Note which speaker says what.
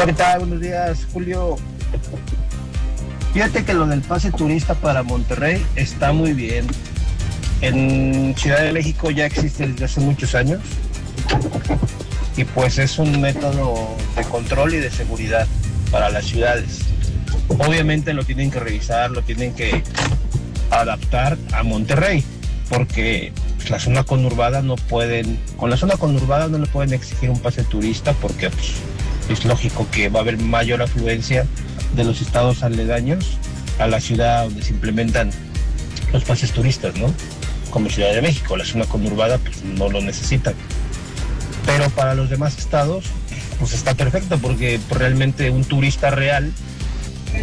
Speaker 1: Hola, ¿qué tal? Buenos días, Julio. Fíjate que lo del pase turista para Monterrey está muy bien. En Ciudad de México ya existe desde hace muchos años y pues es un método de control y de seguridad para las ciudades. Obviamente lo tienen que revisar, lo tienen que adaptar a Monterrey, porque pues, la zona conurbada con la zona conurbada no le pueden exigir un pase turista porque pues, es lógico que va a haber mayor afluencia de los estados aledaños a la ciudad donde se implementan los pases turistas, ¿no? Como Ciudad de México, la zona conurbada pues no lo necesitan. Pero para los demás estados pues está perfecto porque pues, realmente un turista real